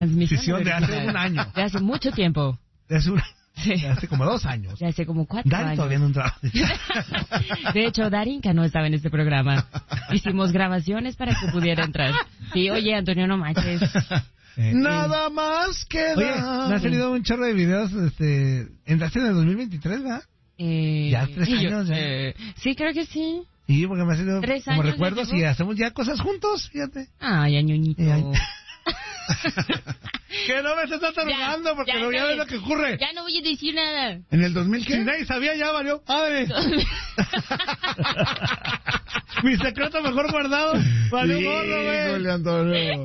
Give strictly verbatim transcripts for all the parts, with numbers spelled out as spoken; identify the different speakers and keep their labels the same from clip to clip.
Speaker 1: Transmisión de hace un año.
Speaker 2: De hace mucho tiempo.
Speaker 1: De hace, un,
Speaker 2: sí.
Speaker 1: de hace como dos años.
Speaker 2: De hace como cuatro
Speaker 1: Dari
Speaker 2: años.
Speaker 1: todavía no entraba.
Speaker 2: De hecho, Darinka no estaba en este programa. Hicimos grabaciones para que pudiera entrar. Sí, oye, Antonio, no manches.
Speaker 1: Eh,
Speaker 3: Nada eh. más queda.
Speaker 1: Oye, me ha salido un chorro de videos. Este, ¿entraste en el dos mil veintitrés, verdad?
Speaker 2: Eh,
Speaker 1: ya tres años.
Speaker 2: Yo,
Speaker 1: ya.
Speaker 2: Eh, sí, creo que sí.
Speaker 1: Sí, porque me ha salido
Speaker 2: ¿Tres
Speaker 1: como
Speaker 2: años
Speaker 1: recuerdos y hacemos ya cosas juntos, fíjate.
Speaker 2: Ay, añoñito.
Speaker 1: Ay. Que no me estés atarugando porque ya, no ya ves lo que ocurre.
Speaker 2: Ya no voy a decir nada.
Speaker 3: ¿En el dos mil qué?
Speaker 1: Si nadie sabía, ya valió. ¡Abre! Mi secreto mejor guardado. Valió
Speaker 3: sí,
Speaker 1: gorro, güey.
Speaker 3: Antonio.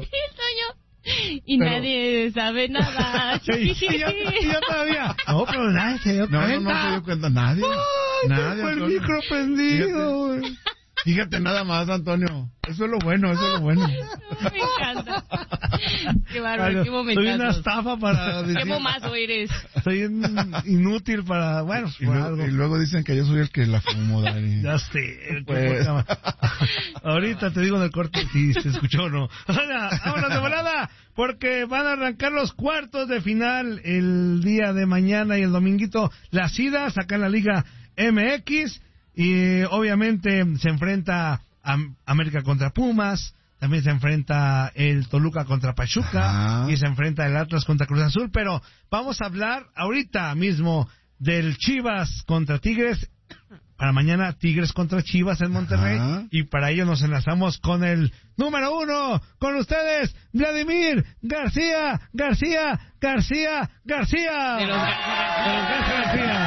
Speaker 2: Y pero... nadie sabe nada.
Speaker 1: Sí, y, yo, y yo todavía. No, pero nadie se dio
Speaker 3: no,
Speaker 1: cuenta.
Speaker 3: No, no se dio cuenta nadie.
Speaker 1: Ay,
Speaker 3: nadie.
Speaker 1: Fue el micro prendido, güey.
Speaker 3: Fíjate, fíjate nada más, Antonio. Eso es lo bueno, eso es lo bueno.
Speaker 2: Me encanta. Qué bárbaro,
Speaker 1: claro,
Speaker 2: qué momento.
Speaker 1: Soy una estafa para decir.
Speaker 2: Qué momazo eres.
Speaker 1: Soy un inútil para, bueno,
Speaker 3: y, luego, algo. y luego dicen que yo soy el que la fumo, Dani.
Speaker 1: Ya sé.
Speaker 3: Pues.
Speaker 1: Ahorita te digo en el corte si se escuchó o no. Hola, vámonos de volada, porque van a arrancar los cuartos de final el día de mañana y el dominguito. Las idas acá en la Liga M X. Y obviamente se enfrenta a América contra Pumas, también se enfrenta el Toluca contra Pachuca, ajá, y se enfrenta el Atlas contra Cruz Azul, pero vamos a hablar ahorita mismo del Chivas contra Tigres, para mañana Tigres contra Chivas en Monterrey, ajá, y para ello nos enlazamos con el número uno, con ustedes, Vladimir García, García, García, García.
Speaker 2: De los García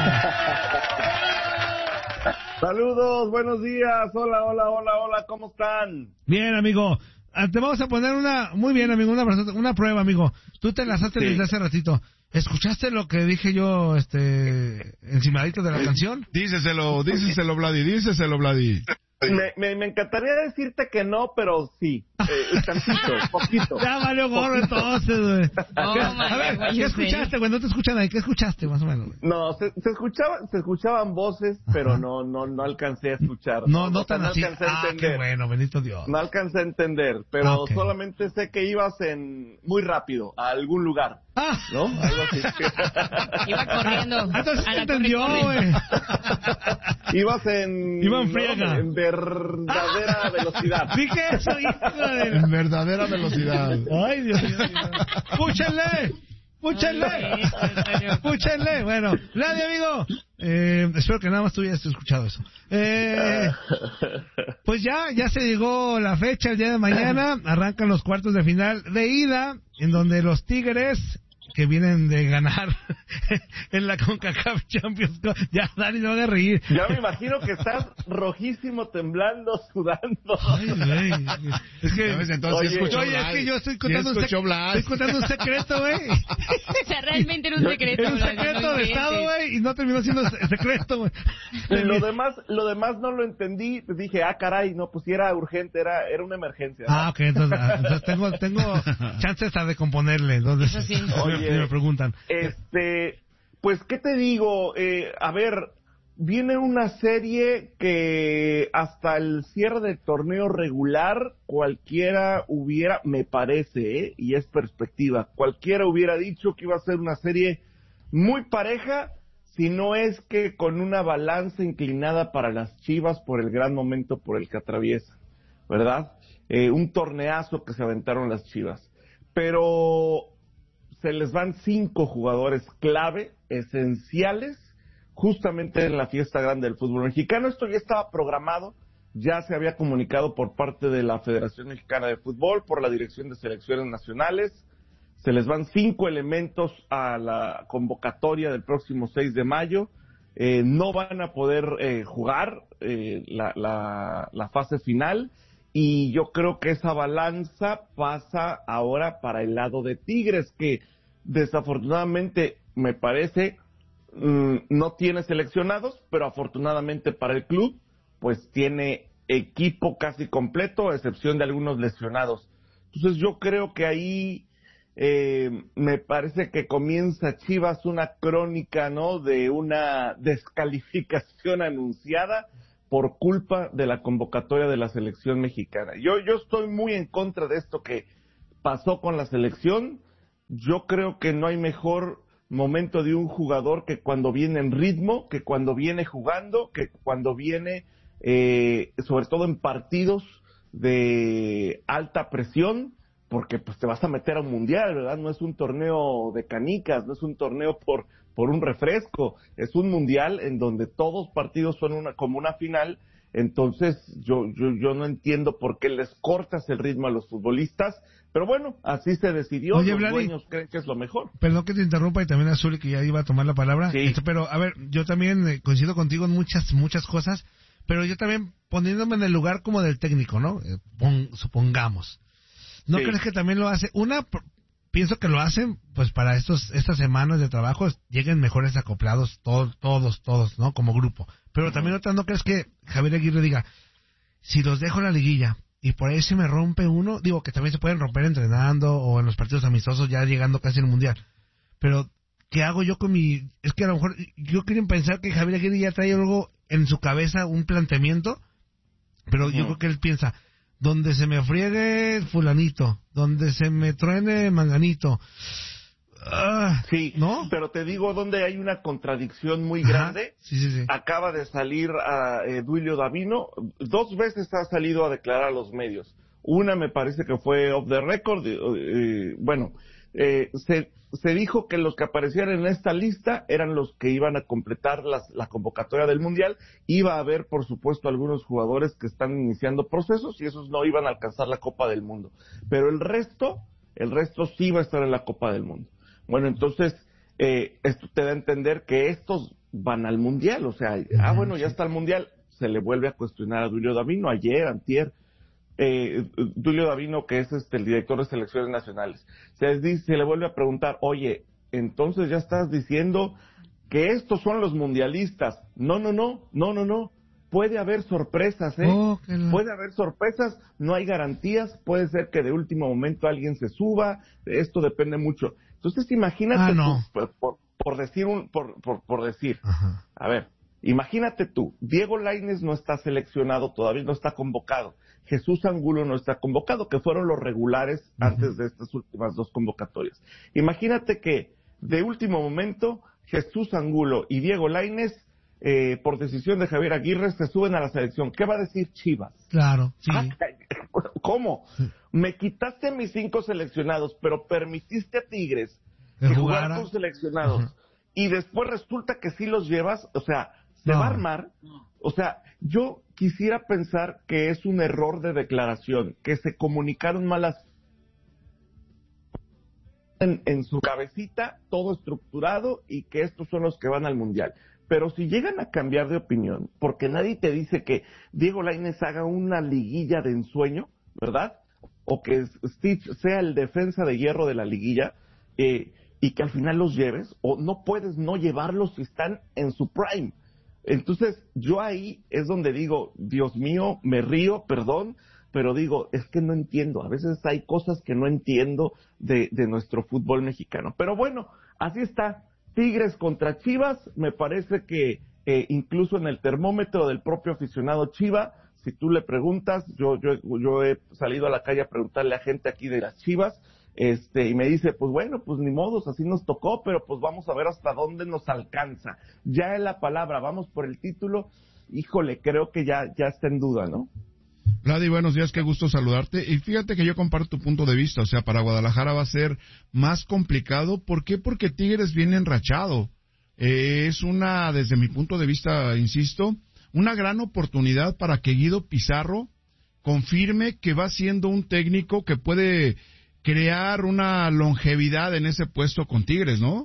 Speaker 2: García.
Speaker 4: Saludos, buenos días, hola, hola, hola, hola, ¿cómo están?
Speaker 1: Bien, amigo, te vamos a poner una, muy bien, amigo, una, una prueba, amigo. Tú te enlazaste sí. desde hace ratito. ¿Escuchaste lo que dije yo, este, encimadito de la canción?
Speaker 3: Díceselo, díceselo, Vladi, díceselo, Vladi.
Speaker 4: Me, me, me encantaría decirte que no, pero sí, eh, tantito, poquito.
Speaker 1: Ya valió gorro entonces, güey. Oh, a ver, God, ¿qué escuchaste, güey? No te escuchan ahí, ¿qué escuchaste más o menos? Güey?
Speaker 4: No, se, se escuchaba, se escuchaban voces, pero no, no, no alcancé a escuchar.
Speaker 1: No, no, no tan
Speaker 4: no
Speaker 1: así.
Speaker 4: Alcancé a
Speaker 1: ah,
Speaker 4: entender.
Speaker 1: Qué bueno, bendito Dios.
Speaker 4: No alcancé a entender, pero
Speaker 1: ah, okay.
Speaker 4: solamente sé que ibas en muy rápido a algún lugar.
Speaker 1: Ah.
Speaker 4: ¿No? Algo así.
Speaker 2: Iba corriendo.
Speaker 1: Ah, entonces se entendió, güey.
Speaker 4: Ibas en...
Speaker 1: Iba en friega.
Speaker 4: No, en verdadera velocidad.
Speaker 1: Dije eso, hijo de...
Speaker 3: En verdadera velocidad.
Speaker 1: Ay, Dios mío. ¡Púchenle! ¡Púchenle! ¡Púchenle! Bueno, nadie, amigo. Eh, espero que nada más tú hayas escuchado eso. Eh, pues ya, ya se llegó la fecha, el día de mañana. Arrancan los cuartos de final de ida, en donde los Tigres, que vienen de ganar en la CONCACAF Champions, ya Dani no va a reír.
Speaker 4: Ya me imagino que estás rojísimo, temblando, sudando.
Speaker 1: Ay, güey. Es que,
Speaker 3: no, entonces,
Speaker 1: oye, oye es que yo estoy contando,
Speaker 3: sí
Speaker 1: un, sec- estoy contando un secreto, güey.
Speaker 2: O sea, realmente era un secreto.
Speaker 1: Era un secreto no de Estado, güey, y no terminó siendo secreto, güey.
Speaker 4: Lo demás, lo demás no lo entendí. Dije, ah, caray, no, pues si era urgente, era, era una emergencia, ¿no?
Speaker 1: Ah, ok, entonces, entonces tengo, tengo chance hasta de componerle, entonces.
Speaker 2: Eso sí.
Speaker 4: Oye,
Speaker 1: me preguntan.
Speaker 4: Este, pues, ¿qué te digo? Eh, a ver, viene una serie que hasta el cierre del torneo regular cualquiera hubiera, me parece, ¿eh? Y es perspectiva, cualquiera hubiera dicho que iba a ser una serie muy pareja, si no es que con una balanza inclinada para las Chivas por el gran momento por el que atraviesan, ¿verdad? Eh, un torneazo que se aventaron las Chivas. Pero se les van cinco jugadores clave, esenciales, justamente en la fiesta grande del fútbol mexicano. Esto ya estaba programado, ya se había comunicado por parte de la Federación Mexicana de Fútbol, por la Dirección de Selecciones Nacionales. Se les van cinco elementos a la convocatoria del próximo seis de mayo. Eh, no van a poder eh, jugar eh, la, la, la fase final. Y yo creo que esa balanza pasa ahora para el lado de Tigres, que desafortunadamente me parece mmm, no tiene seleccionados, pero afortunadamente para el club, pues tiene equipo casi completo, a excepción de algunos lesionados. Entonces yo creo que ahí eh, me parece que comienza Chivas una crónica, ¿no?, de una descalificación anunciada por culpa de la convocatoria de la selección mexicana. Yo, yo estoy muy en contra de esto que pasó con la selección, yo creo que no hay mejor momento de un jugador que cuando viene en ritmo, que cuando viene jugando, que cuando viene, eh, sobre todo en partidos de alta presión, porque pues te vas a meter a un mundial, ¿verdad? No es un torneo de canicas, no es un torneo por, por un refresco, es un mundial en donde todos partidos son una, como una final. Entonces yo, yo, yo no entiendo por qué les cortas el ritmo a los futbolistas, pero bueno, así se decidió.
Speaker 1: Oye,
Speaker 4: los
Speaker 1: Vladi,
Speaker 4: dueños creen que es lo mejor.
Speaker 1: Perdón que te interrumpa, y también a Zuli, que ya iba a tomar la palabra.
Speaker 4: Sí.
Speaker 1: Este, pero, a ver, yo también eh, coincido contigo en muchas, muchas cosas, pero yo también poniéndome en el lugar como del técnico, ¿no? Eh, pon, supongamos. ¿No
Speaker 4: Sí.
Speaker 1: crees que también lo hace? Una, p- pienso que lo hacen, pues para estos estas semanas de trabajo, lleguen mejores acoplados, todos, todos, todos, ¿no? Como grupo. Pero uh-huh. también otra, ¿no crees que Javier Aguirre diga, si los dejo en la liguilla y por ahí se me rompe uno, digo que también se pueden romper entrenando o en los partidos amistosos ya llegando casi al mundial, pero ¿qué hago yo con mi...? Es que a lo mejor yo quiero pensar que Javier Aguirre ya trae algo en su cabeza, un planteamiento, pero uh-huh. yo creo que él piensa, donde se me friegue fulanito, donde se me truene manganito, Uh,
Speaker 4: sí,
Speaker 1: ¿no?
Speaker 4: Pero te digo donde hay una contradicción muy
Speaker 1: Ajá,
Speaker 4: grande.
Speaker 1: sí, sí, sí.
Speaker 4: Acaba de salir a eh, Duilio Davino, dos veces ha salido a declarar a los medios. Una me parece que fue off the record, eh, eh, bueno, eh, se, se dijo que los que aparecían en esta lista eran los que iban a completar las, la convocatoria del Mundial. Iba a haber, por supuesto, algunos jugadores que están iniciando procesos y esos no iban a alcanzar la Copa del Mundo. Pero el resto, el resto sí va a estar en la Copa del Mundo. Bueno, entonces, eh, esto te da a entender que estos van al Mundial, o sea, uh-huh, ah, bueno, ya está el Mundial, se le vuelve a cuestionar a Duilio Davino, ayer, antier, eh, Duilio Davino, que es este el director de selecciones nacionales, se, dice, se le vuelve a preguntar, oye, entonces ya estás diciendo que estos son los mundialistas. No, no, no, no, no, no, puede haber sorpresas, ¿eh?
Speaker 1: Oh, no.
Speaker 4: Puede haber sorpresas, no hay garantías, puede ser que de último momento alguien se suba, esto depende mucho. Entonces imagínate
Speaker 1: ah, no.
Speaker 4: tú, por, por, por decir un, por, por, por decir,
Speaker 1: Ajá.
Speaker 4: a ver, imagínate tú, Diego Lainez no está seleccionado, todavía no está convocado, Jesús Angulo no está convocado, que fueron los regulares uh-huh. antes de estas últimas dos convocatorias. Imagínate que de último momento Jesús Angulo y Diego Lainez, eh, por decisión de Javier Aguirre, se suben a la selección. ¿Qué va a decir Chivas?
Speaker 1: Claro, sí.
Speaker 4: ¿Cómo? Me quitaste mis cinco seleccionados, pero permitiste a Tigres
Speaker 1: que
Speaker 4: que
Speaker 1: jugara
Speaker 4: jugaran con seleccionados. Uh-huh. Y después resulta que sí los llevas, o sea, se
Speaker 1: no.
Speaker 4: va a armar. O sea, yo quisiera pensar que es un error de declaración, que se comunicaron malas en, en su cabecita, todo estructurado, y que estos son los que van al Mundial. Pero si llegan a cambiar de opinión, porque nadie te dice que Diego Lainez haga una liguilla de ensueño, ¿verdad? O que Stitch sea el defensa de hierro de la liguilla, eh, y que al final los lleves, o no puedes no llevarlos si están en su prime. Entonces, yo ahí es donde digo, Dios mío, me río, perdón, pero digo, es que no entiendo. A veces hay cosas que no entiendo de, de nuestro fútbol mexicano. Pero bueno, así está. Tigres contra Chivas, me parece que eh, incluso en el termómetro del propio aficionado Chiva, si tú le preguntas, yo, yo, yo he salido a la calle a preguntarle a gente aquí de las Chivas, este, y me dice, pues bueno, pues ni modos, así nos tocó, pero pues vamos a ver hasta dónde nos alcanza. Ya en la palabra, vamos por el título, híjole, creo que ya, ya está en duda, ¿no?
Speaker 3: Vladi, buenos días, qué gusto saludarte. Y fíjate que yo comparto tu punto de vista, o sea, para Guadalajara va a ser más complicado. ¿Por qué? Porque Tigres viene enrachado. Eh, es una, desde mi punto de vista, insisto, una gran oportunidad para que Guido Pizarro confirme que va siendo un técnico que puede crear una longevidad en ese puesto con Tigres, ¿no?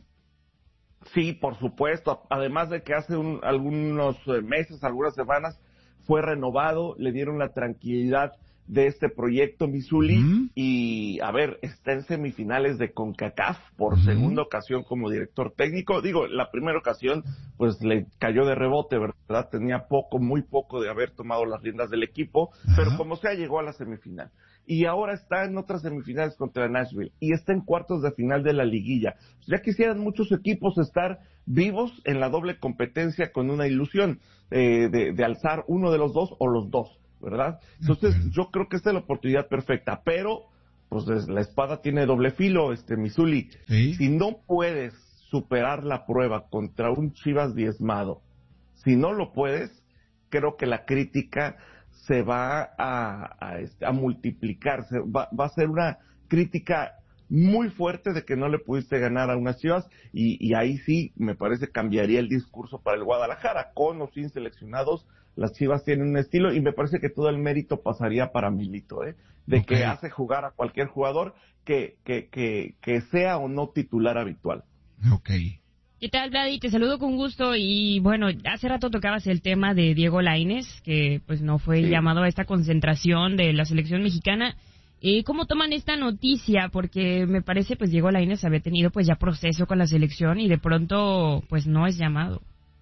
Speaker 4: Sí, por supuesto. Además de que hace un, algunos meses, algunas semanas, fue renovado, le dieron la tranquilidad de este proyecto Missouli, uh-huh. y a ver, está en semifinales de CONCACAF por uh-huh. segunda ocasión como director técnico. Digo, la primera ocasión pues le cayó de rebote, ¿verdad? Tenía poco, muy poco de haber tomado las riendas del equipo, uh-huh. pero como sea llegó a la semifinal. Y ahora está en otras semifinales contra Nashville y está en cuartos de final de la liguilla. Ya quisieran muchos equipos estar vivos en la doble competencia con una ilusión eh, de, de alzar uno de los dos o los dos, ¿verdad? Entonces, yo creo que esta es la oportunidad perfecta, pero pues la espada tiene doble filo, este Misuli.
Speaker 3: ¿Sí?
Speaker 4: Si no puedes superar la prueba contra un Chivas diezmado, si no lo puedes, creo que la crítica se va a, a, a multiplicarse, va, va a ser una crítica muy fuerte de que no le pudiste ganar a unas Chivas, y, y ahí sí me parece cambiaría el discurso para el Guadalajara. Con o sin seleccionados, las Chivas tienen un estilo, y me parece que todo el mérito pasaría para Milito, ¿eh? de okay. que hace jugar a cualquier jugador que, que, que, que sea o no titular habitual.
Speaker 3: Ok.
Speaker 2: ¿Qué tal, Vladi? Te saludo con gusto. Y bueno, hace rato tocabas el tema de Diego Lainez, que pues no fue sí. llamado a esta concentración de la selección mexicana. Eh, ¿Cómo toman esta noticia? Porque me parece pues Diego Lainez había tenido pues ya proceso con la selección y de pronto pues no es llamado.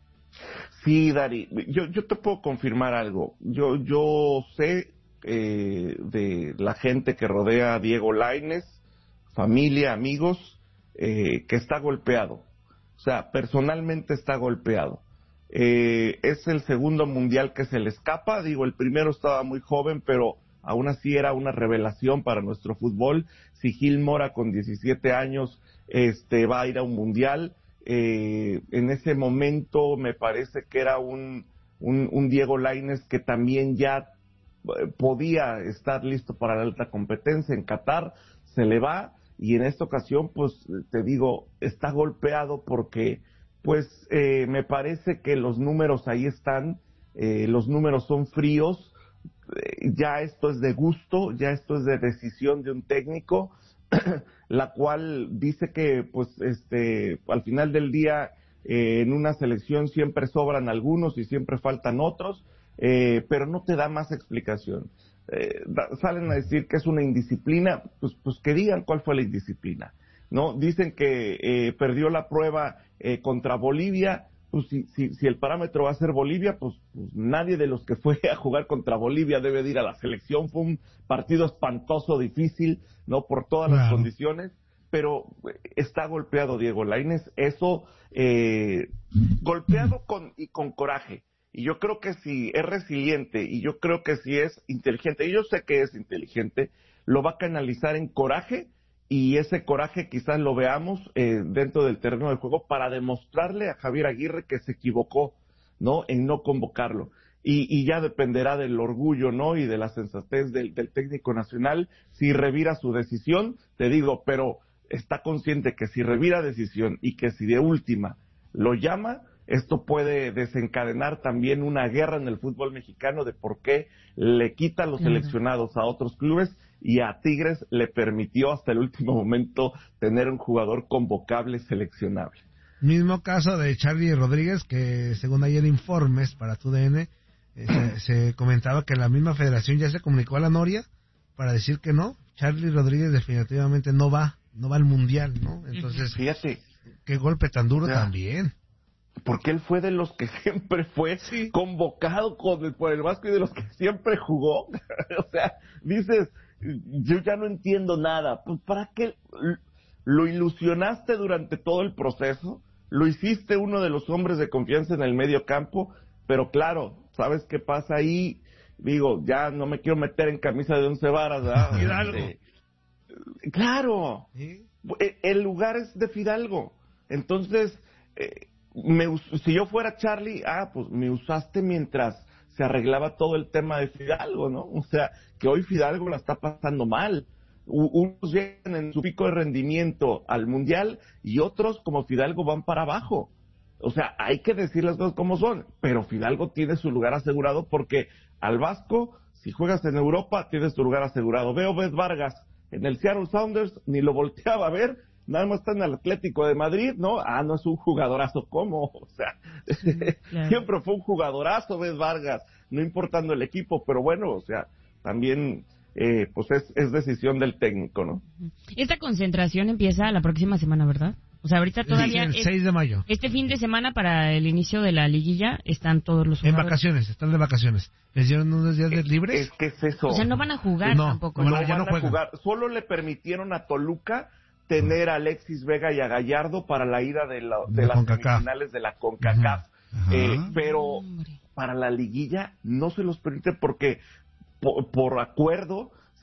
Speaker 4: Sí, Dari, yo, yo te puedo confirmar algo. Yo, yo sé eh, de la gente que rodea a Diego Lainez, familia, amigos, eh, que está golpeado. O sea, personalmente está golpeado. Eh, es el segundo mundial que se le escapa. Digo, el primero estaba muy joven, pero aún así era una revelación para nuestro fútbol. Si Gil Mora con diecisiete años este, va a ir a un mundial, eh, en ese momento me parece que era un, un, un Diego Lainez que también ya podía estar listo para la alta competencia. En Qatar se le va. Y en esta ocasión, pues, te digo, está golpeado porque, pues, eh, me parece que los números ahí están, eh, los números son fríos, eh, ya esto es de gusto, ya esto es de decisión de un técnico, la cual dice que, pues, este, al final del día, eh, en una selección siempre sobran algunos y siempre faltan otros, eh, pero no te da más explicación. Eh, da, salen a decir que es una indisciplina, pues, pues que digan cuál fue la indisciplina, ¿no? Dicen que eh, perdió la prueba eh, contra Bolivia, pues si, si, si el parámetro va a ser Bolivia, pues, pues nadie de los que fue a jugar contra Bolivia debe de ir a la selección. Fue un partido espantoso, difícil, ¿no? Por todas claro. las condiciones, pero está golpeado Diego Lainez, eso, eh, golpeado con, y con coraje. Y yo creo que si es resiliente, y yo creo que si es inteligente, y yo sé que es inteligente, lo va a canalizar en coraje, y ese coraje quizás lo veamos eh, dentro del terreno de juego para demostrarle a Javier Aguirre que se equivocó, ¿no? En no convocarlo. Y, y ya dependerá del orgullo, ¿no? Y de la sensatez del, del técnico nacional, si revira su decisión, te digo, pero está consciente que si revira decisión y que si de última lo llama, esto puede desencadenar también una guerra en el fútbol mexicano de por qué le quita los claro. seleccionados a otros clubes y a Tigres le permitió hasta el último momento tener un jugador convocable seleccionable.
Speaker 1: Mismo caso de Charlie Rodríguez, que según ayer informes para tu D N, eh, se, se comentaba que la misma federación ya se comunicó a la Noria para decir que no, Charlie Rodríguez definitivamente no va, no va al Mundial, ¿no? Entonces,
Speaker 4: fíjate,
Speaker 1: qué golpe tan duro
Speaker 4: ya.
Speaker 1: también.
Speaker 4: Porque él fue de los que siempre fue sí. convocado con el, por el Vasco y de los que siempre jugó. O sea, dices, yo ya no entiendo nada. Pues, ¿para qué lo ilusionaste durante todo el proceso? Lo hiciste uno de los hombres de confianza en el medio campo, pero claro, ¿sabes qué pasa ahí? Digo, ya no me quiero meter en camisa de once varas, ¿verdad?
Speaker 1: Fidalgo.
Speaker 4: Eh, claro, ¿sí? El lugar es de Fidalgo. Entonces, eh, Me, si yo fuera Charlie, ah, pues me usaste mientras se arreglaba todo el tema de Fidalgo, ¿no? O sea, que hoy Fidalgo la está pasando mal. U, unos llegan en su pico de rendimiento al Mundial y otros, como Fidalgo, van para abajo. O sea, hay que decir las cosas como son, pero Fidalgo tiene su lugar asegurado porque al Vasco, si juegas en Europa, tienes tu lugar asegurado. Veo Beth Vargas en el Seattle Sounders, ni lo volteaba a ver, nada más está en el Atlético de Madrid, ¿no? Ah, no es un jugadorazo, ¿cómo? O sea, sí, claro. Siempre fue un jugadorazo, Beth Vargas, no importando el equipo, pero bueno, o sea, también, eh, pues es, es decisión del técnico, ¿no?
Speaker 2: Esta concentración empieza la próxima semana, ¿verdad? O sea, ahorita todavía...
Speaker 1: Sí, el seis de mayo.
Speaker 2: Este fin de semana para el inicio de la liguilla están todos los jugadores.
Speaker 1: En vacaciones, están de vacaciones. ¿Les dieron unos días de libres?
Speaker 4: Es que es eso.
Speaker 2: O sea, no van a jugar
Speaker 1: no,
Speaker 2: tampoco.
Speaker 1: No,
Speaker 4: no,
Speaker 1: no ya
Speaker 4: van
Speaker 1: no
Speaker 4: a jugar. Solo le permitieron a Toluca tener a Alexis Vega y a Gallardo para la ida de, la, de, de las CONCACAF. Semifinales de la CONCACAF. Uh-huh. eh, pero Hombre. para la liguilla no se los permite porque por, por acuerdo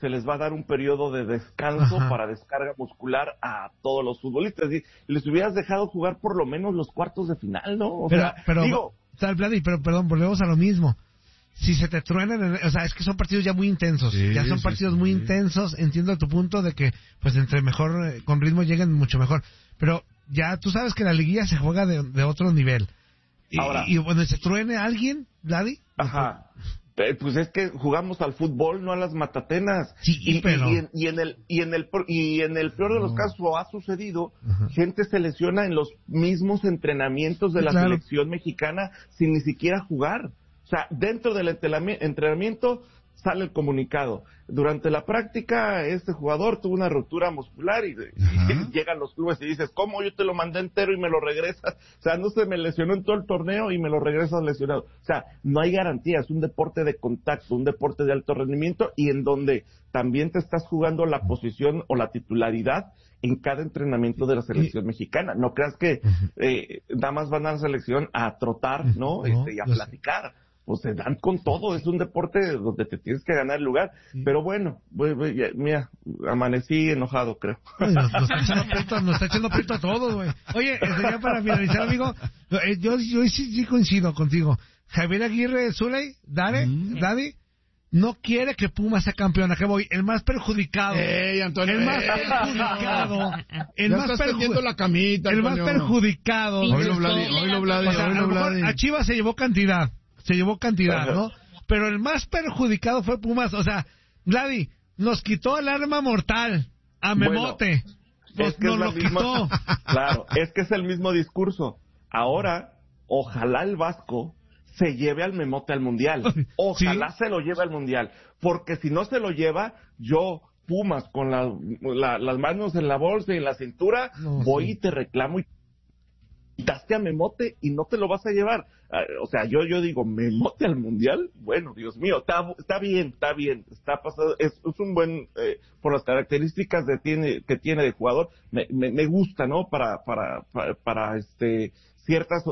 Speaker 4: se les va a dar un periodo de descanso
Speaker 1: Ajá.
Speaker 4: para descarga muscular a todos los futbolistas. Y les hubieras dejado jugar por lo menos los cuartos de final, ¿no? O
Speaker 1: pero,
Speaker 4: sea,
Speaker 1: pero,
Speaker 4: digo...
Speaker 1: tal, Vladi, pero, perdón, volvemos a lo mismo. Si se te truenan, en- o sea, es que son partidos ya muy intensos,
Speaker 3: Sí,
Speaker 1: ya son
Speaker 3: sí,
Speaker 1: partidos
Speaker 3: sí.
Speaker 1: muy intensos, entiendo tu punto de que, pues, entre mejor, eh, con ritmo lleguen mucho mejor, pero ya tú sabes que la liguilla se juega de, de otro nivel. Y,
Speaker 4: Ahora-
Speaker 1: y cuando se truene alguien, Vladi,
Speaker 4: Ajá. Eh, Pues es que jugamos al fútbol, no a las matatenas.
Speaker 1: Sí,
Speaker 4: y, y-
Speaker 1: pero-
Speaker 4: y en, y en el y en el pro- y en el peor de los
Speaker 3: No.
Speaker 4: casos ha sucedido,
Speaker 1: Ajá.
Speaker 4: gente se lesiona en los mismos entrenamientos de
Speaker 1: Sí,
Speaker 4: la
Speaker 1: claro.
Speaker 4: selección mexicana sin ni siquiera jugar. O sea, dentro del entelami- entrenamiento sale el comunicado. Durante la práctica, este jugador tuvo una ruptura muscular y,
Speaker 3: Ajá.
Speaker 4: y llegan los clubes y dices, ¿cómo yo te lo mandé entero y me lo regresas? O sea, no se me lesionó en todo el torneo y me lo regresas lesionado. O sea, no hay garantía, es un deporte de contacto, un deporte de alto rendimiento y en donde también te estás jugando la posición o la titularidad en cada entrenamiento de la selección mexicana. No creas que eh, nada más van a la selección a trotar, ¿no?
Speaker 1: No,
Speaker 4: Este, y a
Speaker 1: yo sé.
Speaker 4: platicar. Pues se dan con todo, es un deporte donde te tienes que ganar el lugar.
Speaker 1: Sí.
Speaker 4: Pero bueno, voy- voy- ya- mira, amanecí enojado, creo.
Speaker 1: Ay, Nos, nos está echando pleito, nos está echando pleito a todos, güey. Oye, este, ya para finalizar, amigo, eh, yo, yo sí, sí coincido contigo. Javier Aguirre Zuley, Dare,
Speaker 3: Mm.
Speaker 1: Daddy, no quiere que Pumas sea campeón. ¿A qué voy? El más perjudicado.
Speaker 3: ¡Ey, Antonio!
Speaker 1: El más
Speaker 3: ey,
Speaker 1: perjudicado. El
Speaker 3: ya
Speaker 1: más,
Speaker 3: estás
Speaker 1: perju-
Speaker 3: tendiendo la camita,
Speaker 1: el más
Speaker 3: Antonio.
Speaker 1: perjudicado.
Speaker 2: Sí,
Speaker 3: Oílo,
Speaker 2: sí,
Speaker 3: Vladi,
Speaker 2: sí.
Speaker 3: oílo, Vladi,
Speaker 1: O sea, a
Speaker 3: oílo,
Speaker 1: lo mejor
Speaker 3: Vladi.
Speaker 1: a Chivas se llevó cantidad, se llevó cantidad,
Speaker 4: Ajá.
Speaker 1: ¿no? Pero el más perjudicado fue Pumas, o sea, Vladi, nos quitó el arma mortal a
Speaker 4: Bueno,
Speaker 1: Memote, nos,
Speaker 4: Es que
Speaker 1: nos
Speaker 4: es la
Speaker 1: lo
Speaker 4: misma-
Speaker 1: quitó.
Speaker 4: Claro, es que es el mismo discurso. Ahora, ojalá el Vasco se lleve al Memote al Mundial. Ojalá se lo lleve al Mundial. Porque si no se lo lleva, yo, Pumas, con la- la- las manos en la bolsa y en la cintura,
Speaker 1: No,
Speaker 4: voy
Speaker 1: sí.
Speaker 4: y te reclamo y quitaste a Memote y no te lo vas a llevar. Ah, O sea, yo yo digo, ¿Memote al Mundial? Bueno, Dios mío, está, está bien, está bien, está pasado, es, es un buen, eh, por las características de tiene, que tiene de jugador, me, me, me gusta, ¿no? Para, para, para, para, este, ciertas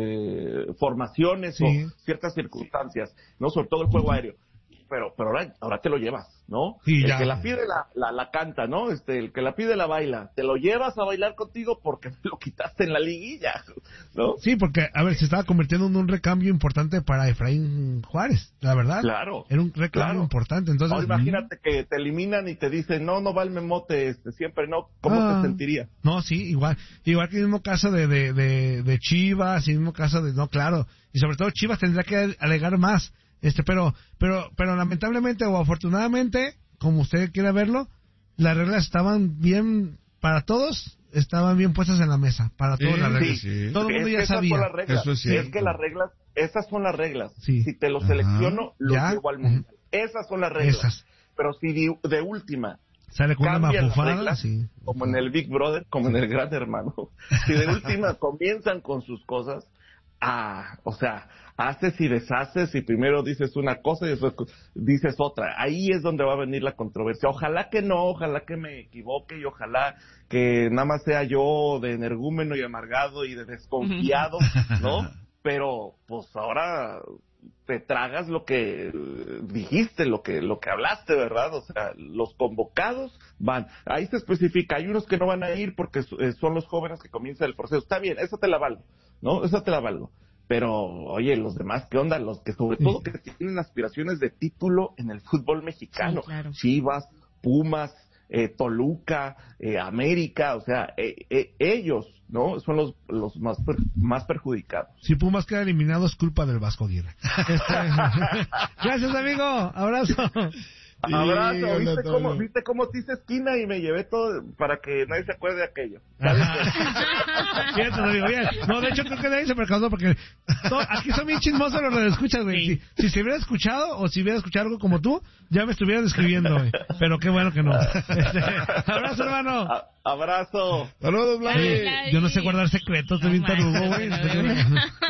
Speaker 4: eh, formaciones
Speaker 1: Sí.
Speaker 4: o ciertas circunstancias, ¿no? Sobre todo el juego aéreo. Pero, pero ahora, ahora te lo llevas, ¿no?
Speaker 1: Sí,
Speaker 4: el
Speaker 1: ya.
Speaker 4: que la pide la, la, la canta, ¿no? Este, el que la pide la baila. Te lo llevas a bailar contigo porque me lo quitaste en la liguilla, ¿no?
Speaker 1: Sí, porque, a ver, se estaba convirtiendo en un recambio importante para Efraín Juárez, la verdad.
Speaker 4: Claro.
Speaker 1: Era un recambio
Speaker 4: Claro.
Speaker 1: importante, entonces...
Speaker 4: Ahora imagínate que te eliminan y te dicen, no, no va el Memote, este, siempre no. ¿Cómo
Speaker 1: Ah.
Speaker 4: te sentiría?
Speaker 1: No, sí, igual. Igual que el mismo caso de, de, de, de Chivas, y el mismo caso de... No, claro. Y sobre todo Chivas tendría que alegar más. Este, pero, pero, pero lamentablemente o afortunadamente, como usted quiera verlo, las reglas estaban bien para todos, estaban bien puestas en la mesa, para
Speaker 3: Sí,
Speaker 1: todas las reglas.
Speaker 3: sí.
Speaker 1: Todo el
Speaker 4: Es
Speaker 1: mundo
Speaker 4: que
Speaker 1: ya
Speaker 4: esas
Speaker 1: sabía.
Speaker 4: son las reglas.
Speaker 3: Eso es
Speaker 4: es
Speaker 3: cierto.
Speaker 4: que las reglas, esas son las reglas.
Speaker 1: Sí.
Speaker 4: Si te lo
Speaker 3: Ajá.
Speaker 4: selecciono, lo
Speaker 1: Ya.
Speaker 4: llevo al Mundial. Esas son las reglas.
Speaker 1: Esas.
Speaker 4: Pero si de, de última
Speaker 1: Sale con una
Speaker 4: cambian las
Speaker 1: mapufada,
Speaker 4: reglas,
Speaker 1: sí.
Speaker 4: como en el Big Brother, como en el Gran Hermano, si de última comienzan con sus cosas, ah, o sea, haces y deshaces y primero dices una cosa y después dices otra. Ahí es donde va a venir la controversia. Ojalá que no, ojalá que me equivoque y ojalá que nada más sea yo de energúmeno y amargado y de desconfiado, ¿no? Pero pues ahora te tragas lo que eh, dijiste, lo que lo que hablaste, ¿verdad? O sea, los convocados van. Ahí se especifica, hay unos que no van a ir porque eh, son los jóvenes que comienzan el proceso. Está bien, esa te la valgo, ¿no? Esa te la valgo. Pero, oye, los demás, ¿qué onda? Los que sobre todo que tienen aspiraciones de título en el fútbol mexicano.
Speaker 2: Sí, claro.
Speaker 4: Chivas, Pumas, eh, Toluca, eh, América, o sea, eh, eh, ellos, ¿no? Son los, los más, per- más perjudicados.
Speaker 1: Si Pumas queda eliminado es culpa del Vasco Aguirre. Este, gracias, amigo. Abrazo.
Speaker 4: Abrazo,
Speaker 3: Híjole,
Speaker 4: ¿viste
Speaker 3: Antonio.
Speaker 4: cómo, ¿viste cómo te hice esquina y me llevé todo para que nadie se acuerde de aquello?
Speaker 1: Fíjate, amigo, bien. No, de hecho creo que nadie se percató porque no, aquí son bien chismosos los radioescuchas, güey.
Speaker 2: Sí.
Speaker 1: Si, si se hubiera escuchado o si hubiera escuchado algo como tú, ya me estuvieran escribiendo, güey. Pero qué bueno que no. Este, abrazo, hermano.
Speaker 4: A- abrazo.
Speaker 3: Saludos, Vladi.
Speaker 1: Oye, yo no sé guardar secretos, estoy bien
Speaker 2: No
Speaker 1: tarugo, güey.
Speaker 2: manches,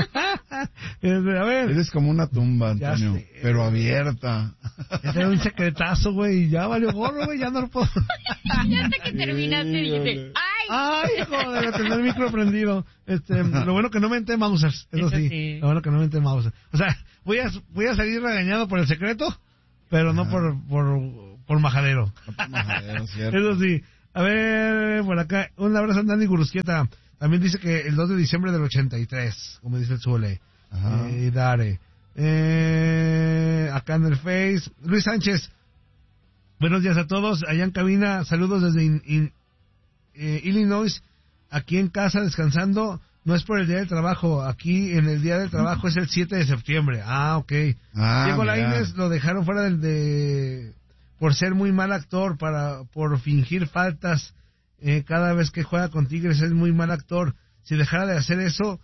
Speaker 1: Este, A ver,
Speaker 3: Eres como una tumba,
Speaker 1: Ya
Speaker 3: Antonio,
Speaker 1: sé.
Speaker 3: pero abierta.
Speaker 1: ese era un secretazo, güey, y ya valió gorro, güey, ya no lo puedo.
Speaker 2: Ya hasta que terminaste dijiste, ¡ay!
Speaker 1: Ay, joder, tener el micro prendido. Este, lo bueno que no me entré Mausers, eso,
Speaker 2: Eso
Speaker 1: sí.
Speaker 2: sí.
Speaker 1: Lo bueno que no me entré Mausers. O sea, voy a, voy a salir regañado por el secreto, pero no por, por, por majadero.
Speaker 3: Por majadero, cierto.
Speaker 1: Eso sí. A ver, por acá, un abrazo a Dani Gurusquieta. También dice que el dos de diciembre del ochenta y tres, como dice el Zule.
Speaker 3: Ajá.
Speaker 1: Eh, Dare. Eh, acá en el Face. Luis Sánchez. Buenos días a todos. Allá en cabina, saludos desde in, in, eh, Illinois. Aquí en casa descansando. No es por el día del trabajo. Aquí en el día del trabajo es el siete de septiembre. Ah, ok.
Speaker 3: Ah,
Speaker 1: Diego
Speaker 3: mira.
Speaker 1: Lainez lo dejaron fuera del de por ser muy mal actor, para por fingir faltas eh, cada vez que juega con Tigres. Es muy mal actor. Si dejara de hacer eso,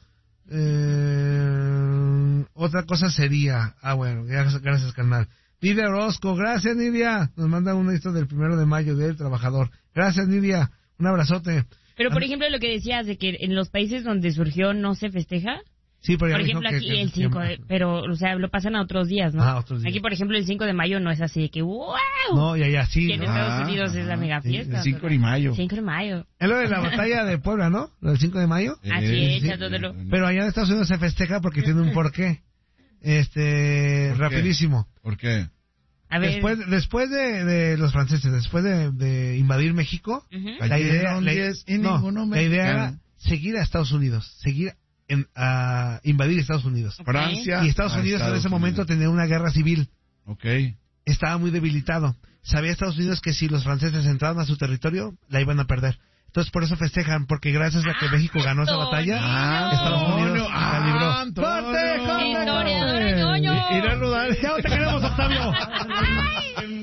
Speaker 1: eh, otra cosa sería. Ah, bueno, gracias, gracias, carnal. Nidia Orozco, gracias, Nidia. Nos manda un esto del primero de mayo del trabajador. Gracias, Nidia. Un abrazote.
Speaker 2: Pero, por ejemplo, lo que decías de que en los países donde surgió no se festeja.
Speaker 1: Sí, pero ya
Speaker 2: Por
Speaker 1: me
Speaker 2: ejemplo,
Speaker 1: dijo
Speaker 2: aquí
Speaker 1: que- que-
Speaker 2: el cinco, de, pero, o sea, lo pasan a otros días, ¿no?
Speaker 1: Ah, otros días.
Speaker 2: Aquí, por ejemplo, el cinco de mayo no es así de que, ¡wow!
Speaker 1: No, y allá sí,
Speaker 2: Y en
Speaker 1: ¿no?
Speaker 2: Estados
Speaker 3: Ah,
Speaker 2: Unidos es la
Speaker 3: ajá.
Speaker 2: mega
Speaker 1: Sí,
Speaker 2: fiesta.
Speaker 3: el cinco de mayo.
Speaker 2: cinco de mayo.
Speaker 1: Es lo de la batalla de Puebla, ¿no? Lo del cinco de mayo.
Speaker 2: Así
Speaker 3: Eh,
Speaker 2: es,
Speaker 3: sí.
Speaker 2: echándolo.
Speaker 1: Pero allá en Estados Unidos se festeja porque tiene un porqué. Este,
Speaker 3: ¿Por qué?
Speaker 1: rapidísimo.
Speaker 3: ¿Por qué?
Speaker 2: A ver.
Speaker 1: Después, después de, de los franceses, después de, de invadir México,
Speaker 2: Ujú.
Speaker 1: la idea,
Speaker 3: Cayeron
Speaker 1: la,
Speaker 3: diez y
Speaker 1: no,
Speaker 3: ninguno
Speaker 1: la idea era
Speaker 3: mexicano.
Speaker 1: seguir a Estados Unidos, seguir en, a invadir Estados Unidos.
Speaker 2: Ok.
Speaker 3: Francia.
Speaker 1: Y Estados
Speaker 3: a
Speaker 1: Unidos en
Speaker 3: Estados
Speaker 1: ese momento
Speaker 3: Unidos.
Speaker 1: tenía una guerra civil.
Speaker 3: Ok.
Speaker 1: Estaba muy debilitado. Sabía Estados Unidos que si los franceses entraban a su territorio, la iban a perder. Entonces por eso festejan, porque gracias a que México ganó esa batalla,
Speaker 2: Ah,
Speaker 1: Estados Unidos
Speaker 3: Antonio,
Speaker 1: la libró.
Speaker 3: ah, Antonio.
Speaker 1: ¡Corte, corte,
Speaker 2: Historiador,
Speaker 1: corte!
Speaker 2: ñoño.
Speaker 1: Y no dudar, ya te queremos, Octavio.